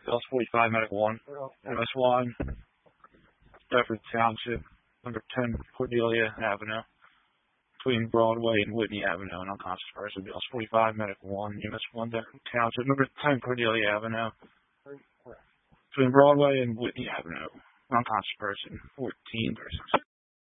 Bills 45, Medic 1, MS1, Bedford Township, number 10, Cordelia Avenue, between Broadway and Whitney Avenue, an unconscious person. Bills 45, Medic 1, MS1, Bedford Township, number 10, Cordelia Avenue, between Broadway and Whitney Avenue, unconscious person, 14 persons.